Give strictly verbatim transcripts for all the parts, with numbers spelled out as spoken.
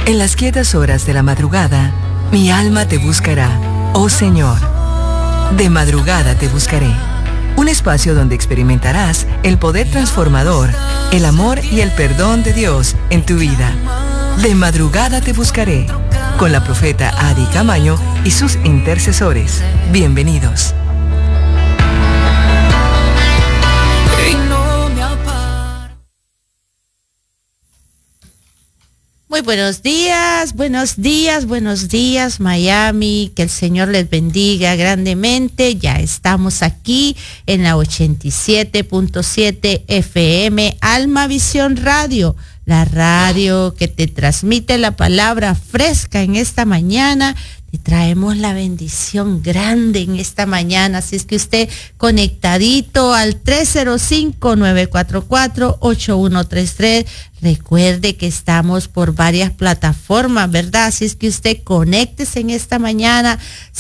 En las quietas horas de la madrugada, mi alma te buscará, oh Señor. De madrugada te buscaré. Un espacio donde experimentarás el poder transformador, el amor y el perdón de Dios en tu vida. De madrugada te buscaré, con la profeta Adi Camaño y sus intercesores. Bienvenidos. Muy buenos días, buenos días, buenos días, Miami. Que el Señor les bendiga grandemente. Ya estamos aquí en la ochenta y siete punto siete F M, Alma Visión Radio, la radio que te transmite la palabra fresca en esta mañana. Te traemos la bendición grande en esta mañana, así es que usted conectadito al tres cero cinco, nueve cuatro cuatro, ocho uno tres tres. Recuerde que estamos por varias plataformas, ¿verdad? Así es que usted conéctese en esta mañana,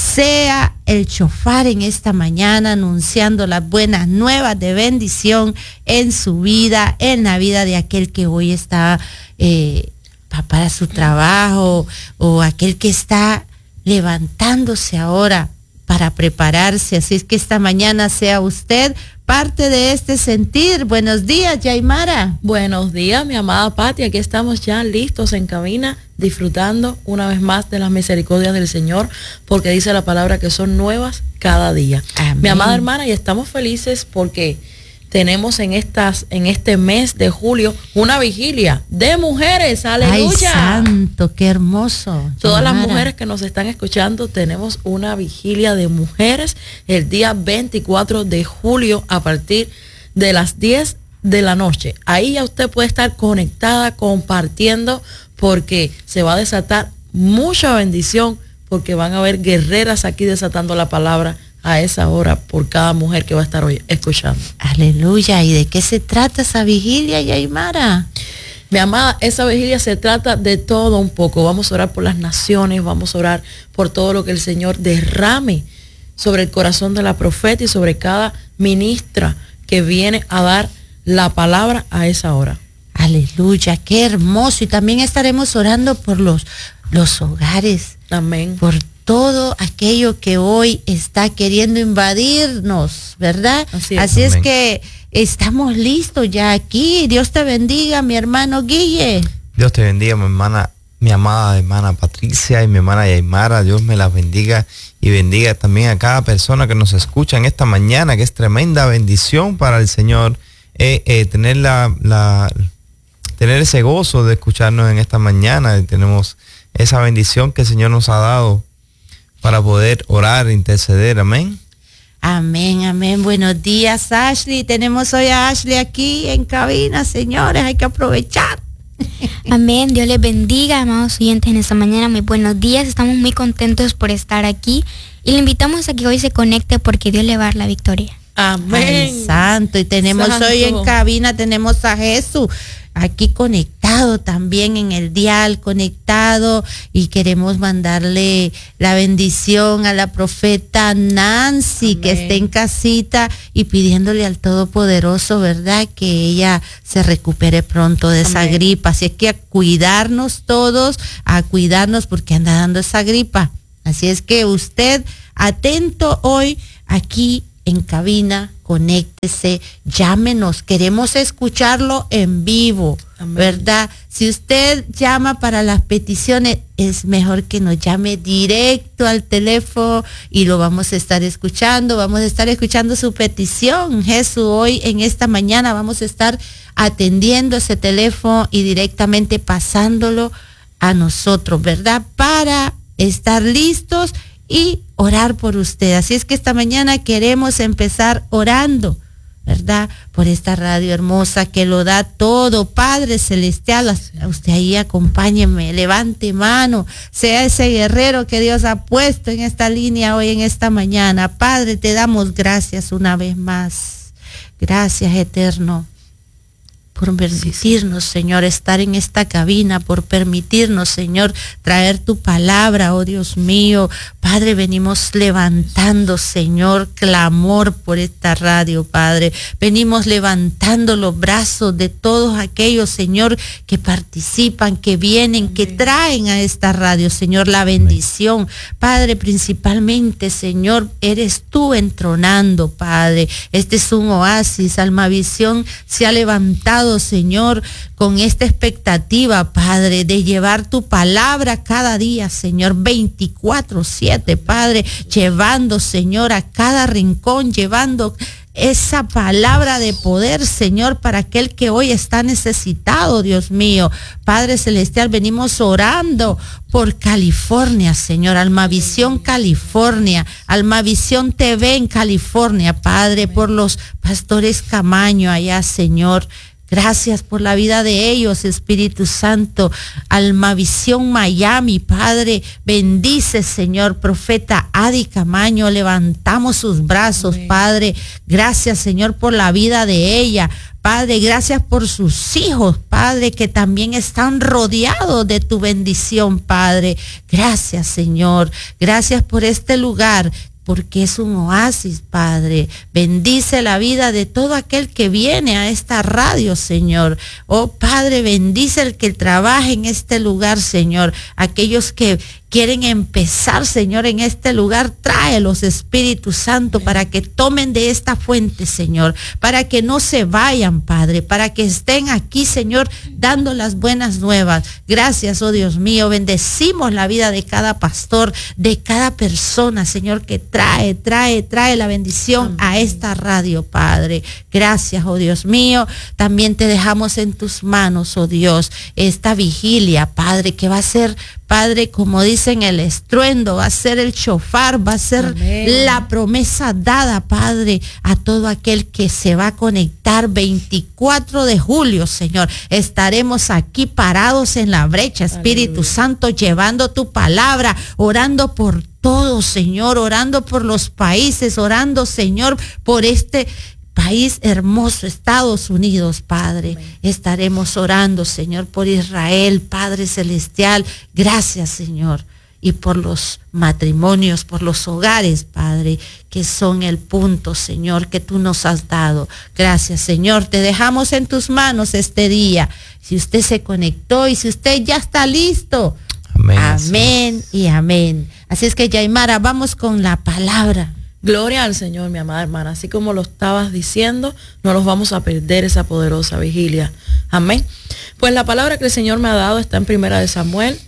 sea el chofar en esta mañana, anunciando las buenas nuevas de bendición en su vida, en la vida de aquel que hoy está eh, para su trabajo, o aquel que está levantándose ahora para prepararse. Así es que esta mañana sea usted parte de este sentir. Buenos días, Yaimara. Buenos días, mi amada Pati. Aquí estamos ya listos en cabina, disfrutando una vez más de las misericordias del Señor, porque dice la palabra que son nuevas cada día. Amén. Mi amada hermana, y estamos felices porque tenemos en estas, en este mes de julio, una vigilia de mujeres. ¡Aleluya! ¡Ay, santo! ¡Qué hermoso! Todas Yamara. Las mujeres que nos están escuchando, tenemos una vigilia de mujeres el día veinticuatro de julio a partir de las diez de la noche. Ahí ya usted puede estar conectada, compartiendo, porque se va a desatar mucha bendición, porque van a haber guerreras aquí desatando la palabra a esa hora por cada mujer que va a estar hoy escuchando. Aleluya. ¿Y de qué se trata esa vigilia, Yaimara? Mi amada, esa vigilia se trata de todo un poco. Vamos a orar por las naciones, vamos a orar por todo lo que el Señor derrame sobre el corazón de la profeta y sobre cada ministra que viene a dar la palabra a esa hora. Aleluya, qué hermoso. Y también estaremos orando por los, los hogares. Amén. Por todo aquello que hoy está queriendo invadirnos, ¿verdad? Así es, Así es que estamos listos ya aquí. Dios te bendiga, mi hermano Guille. Dios te bendiga, mi hermana, mi amada hermana Patricia y mi hermana Yaimara. Dios me las bendiga y bendiga también a cada persona que nos escucha en esta mañana, que es tremenda bendición para el Señor eh, eh, tener la, la tener ese gozo de escucharnos en esta mañana. Y tenemos esa bendición que el Señor nos ha dado para poder orar, interceder. Amén. Amén, amén. Buenos días, Ashley. Tenemos hoy a Ashley aquí en cabina, señores. Hay que aprovechar. Amén. Dios les bendiga, amados oyentes, en esta mañana. Muy buenos días. Estamos muy contentos por estar aquí y le invitamos a que hoy se conecte porque Dios le va a dar la victoria. Amén. Ay, santo. Y tenemos Santo. hoy en cabina, tenemos a Jesús aquí conectado también en el dial, conectado, y queremos mandarle la bendición a la profeta Nancy. Amén. Que esté en casita, y pidiéndole al Todopoderoso, ¿verdad?, que ella se recupere pronto de Amén. Esa gripa. Así es que a cuidarnos todos, a cuidarnos porque anda dando esa gripa. Así es que usted atento hoy aquí en cabina, conéctese, llámenos, queremos escucharlo en vivo. Amén. ¿Verdad? Si usted llama para las peticiones, es mejor que nos llame directo al teléfono y lo vamos a estar escuchando, vamos a estar escuchando su petición. Jesús, hoy en esta mañana vamos a estar atendiendo ese teléfono y directamente pasándolo a nosotros, ¿verdad? Para estar listos y orar por usted. Así es que esta mañana queremos empezar orando, ¿verdad?, por esta radio hermosa que lo da todo. Padre Celestial, a usted ahí acompáñeme, levante mano, sea ese guerrero que Dios ha puesto en esta línea hoy en esta mañana. Padre, te damos gracias una vez más. Gracias, eterno, por permitirnos, Señor, estar en esta cabina, por permitirnos, Señor, traer tu palabra, oh Dios mío. Padre, venimos levantando, Señor, clamor por esta radio, Padre. Venimos levantando los brazos de todos aquellos, Señor, que participan, que vienen, Amén. Que traen a esta radio, Señor, la bendición. Amén. Padre, principalmente, Señor, eres tú entronando, Padre. Este es un oasis. Almavisión se ha levantado, Señor, con esta expectativa, Padre, de llevar tu palabra cada día, Señor, veinticuatro siete, Padre, llevando, Señor, a cada rincón, llevando esa palabra de poder, Señor, para aquel que hoy está necesitado, Dios mío. Padre Celestial, venimos orando por California, Señor, Almavisión California, Almavisión T V en California, Padre, por los pastores Camaño allá, Señor. Gracias por la vida de ellos, Espíritu Santo. Almavisión Miami, Padre, bendice, Señor. Profeta Adi Camaño, levantamos sus brazos, Amén. Padre. Gracias, Señor, por la vida de ella. Padre, gracias por sus hijos, Padre, que también están rodeados de tu bendición, Padre. Gracias, Señor. Gracias por este lugar, porque es un oasis, Padre. Bendice la vida de todo aquel que viene a esta radio, Señor. Oh, Padre, bendice el que trabaje en este lugar, Señor. Aquellos que quieren empezar, Señor, en este lugar, tráelos, Espíritu Santo, para que tomen de esta fuente, Señor, para que no se vayan, Padre, para que estén aquí, Señor, dando las buenas nuevas. Gracias, oh Dios mío, bendecimos la vida de cada pastor, de cada persona, Señor, que trae, trae, trae la bendición a esta radio, Padre. Gracias, oh Dios mío, también te dejamos en tus manos, oh Dios, esta vigilia, Padre, que va a ser, Padre, como dicen, el estruendo, va a ser el shofar, va a ser Amén. La promesa dada, Padre, a todo aquel que se va a conectar veinticuatro de julio, Señor. Estaremos aquí parados en la brecha, Espíritu Aleluya. Santo, llevando tu palabra, orando por todos, Señor, orando por los países, orando, Señor, por este país hermoso, Estados Unidos, Padre. Amén. Estaremos orando, Señor, por Israel, Padre Celestial. Gracias, Señor. Y por los matrimonios, por los hogares, Padre, que son el punto, Señor, que tú nos has dado. Gracias, Señor. Te dejamos en tus manos este día. Si usted se conectó y si usted ya está listo. Amén. Amén y amén. Así es que, Yaimara, vamos con la palabra. Gloria al Señor, mi amada hermana. Así como lo estabas diciendo, no nos vamos a perder esa poderosa vigilia. Amén. Pues la palabra que el Señor me ha dado está en Primera de Samuel,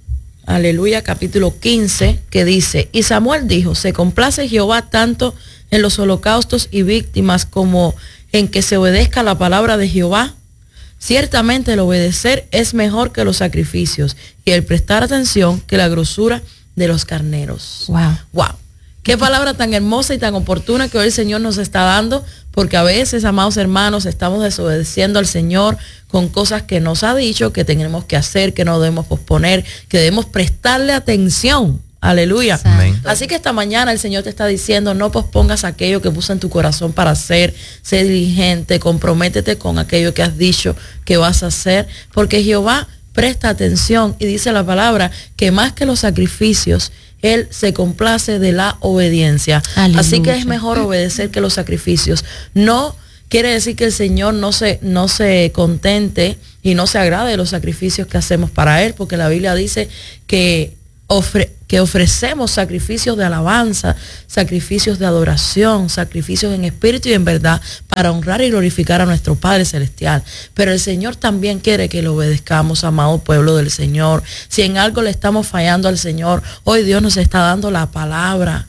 aleluya, capítulo quince, que dice: y Samuel dijo, se complace Jehová tanto en los holocaustos y víctimas como en que se obedezca la palabra de Jehová. Ciertamente el obedecer es mejor que los sacrificios y el prestar atención que la grosura de los carneros. Wow. Wow. Qué palabra tan hermosa y tan oportuna que hoy el Señor nos está dando, porque a veces, amados hermanos, estamos desobedeciendo al Señor con cosas que nos ha dicho que tenemos que hacer, que no debemos posponer, que debemos prestarle atención. Aleluya. Amén. Así que esta mañana el Señor te está diciendo, no pospongas aquello que puso en tu corazón para hacer, sé diligente, comprométete con aquello que has dicho que vas a hacer, porque Jehová presta atención y dice la palabra que más que los sacrificios, Él se complace de la obediencia. Aleluya. Así que es mejor obedecer que los sacrificios. No quiere decir que el Señor no se, no se contente y no se agrade de los sacrificios que hacemos para Él, porque la Biblia dice que, ofre, que ofrecemos sacrificios de alabanza, sacrificios de adoración, sacrificios en espíritu y en verdad, para honrar y glorificar a nuestro Padre Celestial. Pero el Señor también quiere que lo obedezcamos, amado pueblo del Señor. Si en algo le estamos fallando al Señor, hoy Dios nos está dando la palabra.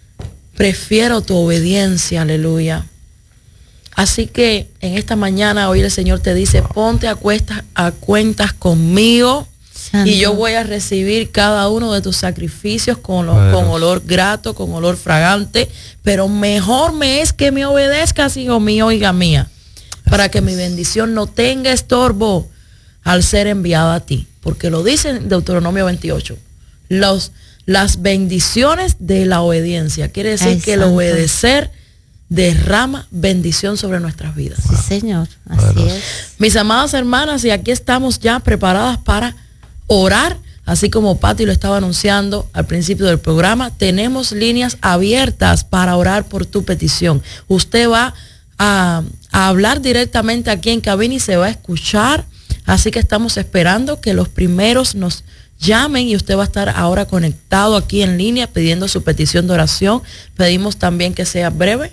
Prefiero tu obediencia, aleluya. Así que en esta mañana hoy el Señor te dice, ponte a, cuestas, a cuentas conmigo. Santo. Y yo voy a recibir cada uno de tus sacrificios con, lo, con olor grato, con olor fragante, pero mejor me es que me obedezcas, hijo mío, hija mía, para que mi bendición no tenga estorbo al ser enviada a ti, porque lo dice en Deuteronomio veintiocho, los, las bendiciones de la obediencia, quiere decir Ay, que el obedecer derrama bendición sobre nuestras vidas. Sí, Señor, así es. Mis amadas hermanas, y aquí estamos ya preparadas para orar, así como Pati lo estaba anunciando al principio del programa. Tenemos líneas abiertas para orar por tu petición. Usted va a, a hablar directamente aquí en cabina y se va a escuchar, así que estamos esperando que los primeros nos llamen y usted va a estar ahora conectado aquí en línea pidiendo su petición de oración. Pedimos también que sea breve,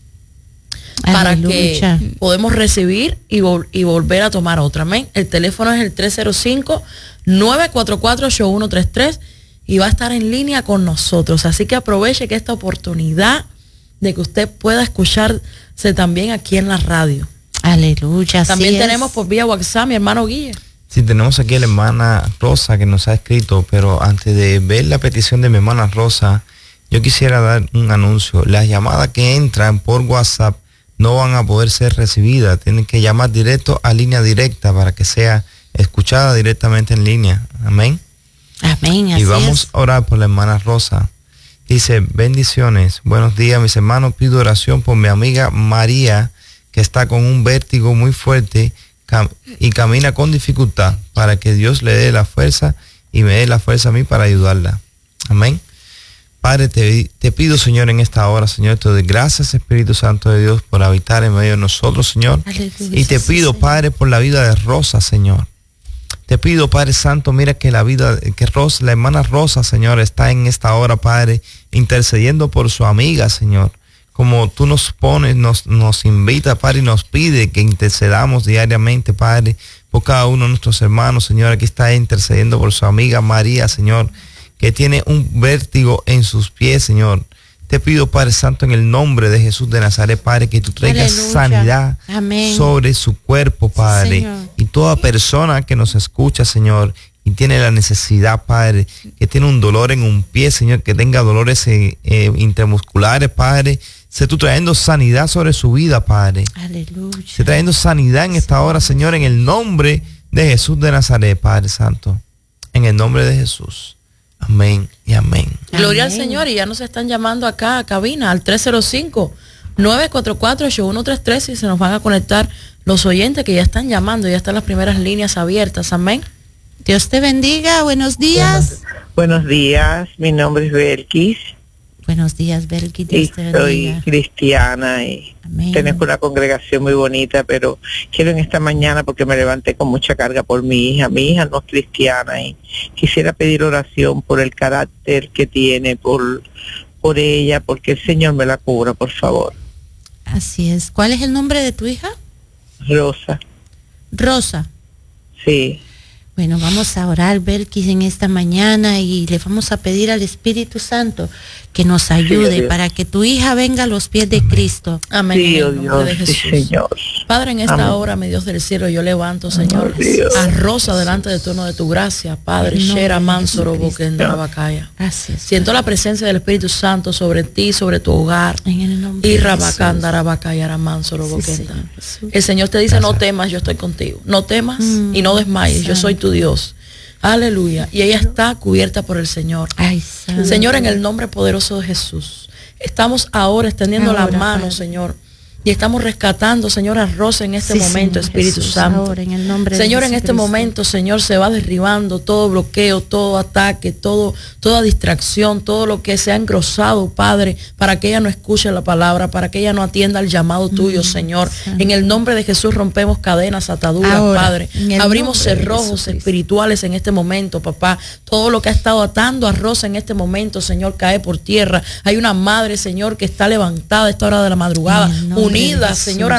para Aleluya. que podemos recibir y, vol y volver a tomar otra. Amén. El teléfono es el tres cero cinco, nueve cuatro cuatro, ocho uno tres tres y va a estar en línea con nosotros. Así que aproveche que esta oportunidad de que usted pueda escucharse también aquí en la radio. Aleluya. También así tenemos es. por vía WhatsApp mi hermano Guille. Sí, tenemos aquí a la hermana Rosa que nos ha escrito, pero antes de ver la petición de mi hermana Rosa, yo quisiera dar un anuncio. Las llamadas que entran por WhatsApp no van a poder ser recibidas. Tienen que llamar directo a línea directa para que sea escuchada directamente en línea. Amén. Amén. Así Y vamos es. a orar por la hermana Rosa. Dice, bendiciones, buenos días mis hermanos, pido oración por mi amiga María, que está con un vértigo muy fuerte cam y camina con dificultad, para que Dios le dé la fuerza y me dé la fuerza a mí para ayudarla. Amén. Padre, te, te pido, Señor, en esta hora, Señor, te doy gracias, Espíritu Santo de Dios, por habitar en medio de nosotros, Señor. Aleluya. Y te pido, Padre, por la vida de Rosa, Señor. Te pido, Padre Santo, mira que la vida, que Rosa, la hermana Rosa, Señor, está en esta hora, Padre, intercediendo por su amiga, Señor. Como tú nos pones, nos, nos invita, Padre, y nos pide que intercedamos diariamente, Padre, por cada uno de nuestros hermanos, Señor. Aquí está intercediendo por su amiga María, Señor, que tiene un vértigo en sus pies, Señor. Te pido, Padre Santo, en el nombre de Jesús de Nazaret, Padre, que tú traigas Aleluya. sanidad Amén. sobre su cuerpo, Padre. Sí, Señor. Y toda persona que nos escucha, Señor, y tiene la necesidad, Padre, que tiene un dolor en un pie, Señor, que tenga dolores eh, eh, intermusculares, Padre, sé tú trayendo sanidad sobre su vida, Padre. Aleluya. Sé trayendo sanidad en esta hora, Señor, en el nombre de Jesús de Nazaret, Padre Santo. En el nombre de Jesús. Amén y amén. Gloria al Amén. Señor, y ya nos están llamando acá a cabina al tres cero cinco, nueve cuatro cuatro, ocho uno tres tres y se nos van a conectar los oyentes que ya están llamando, ya están las primeras líneas abiertas. Amén. Dios te bendiga. Buenos días. Buenos días, mi nombre es Belkis Buenos días, Belkis. y Dios te soy bendiga. cristiana y Amén. tenemos una congregación muy bonita, pero quiero en esta mañana, porque me levanté con mucha carga por mi hija, mi hija no es cristiana, y quisiera pedir oración por el carácter que tiene, por, por ella, porque el Señor me la cubra, por favor. Así es. ¿Cuál es el nombre de tu hija? Rosa, Rosa. sí. Bueno, vamos a orar, Belkis, en esta mañana y le vamos a pedir al Espíritu Santo que nos ayude Dios. para que tu hija venga a los pies de Cristo. Amén. Sí, En oh el nombre de Dios, sí, Jesús. Señor. Padre, en esta Amén. hora, mi Dios del cielo, yo levanto, Señor, Oh, Dios. a Rosa delante de trono de tu gracia, Padre. En el nombre Shera de Mansoro Jesucristo. Boquendra Bacaya. Gracias. Siento la presencia del Espíritu Santo sobre ti, sobre tu hogar. En el nombre Y de Rabacandara Bacayara Mansoro Sí, Boquendra. Señor Jesús. El Señor te dice, no temas, yo estoy contigo. No temas Mm, y no desmayes, yo santo. soy tu Dios. Aleluya. Y ella está cubierta por el Señor. Ay, santo. Señor, en el nombre poderoso de Jesús, estamos ahora extendiendo Ahora, la mano, Padre. Señor. Y estamos rescatando, Señor, a Rosa en este Sí, momento, Señor Espíritu Jesús, Santo. ahora, en el nombre de Señor, en este Jesucristo. momento, Señor, se va derribando todo bloqueo, todo ataque, todo, toda distracción, todo lo que se ha engrosado, Padre, para que ella no escuche la palabra, para que ella no atienda el llamado tuyo, Señor. Santo. En el nombre de Jesús rompemos cadenas, ataduras, Ahora, Padre. en el Abrimos nombre de cerrojos Jesucristo. espirituales en este momento, papá. Todo lo que ha estado atando a Rosa en este momento, Señor, cae por tierra. Hay una madre, Señor, que está levantada a esta hora de la madrugada, En el nombre de unida, Jesús. Señor, a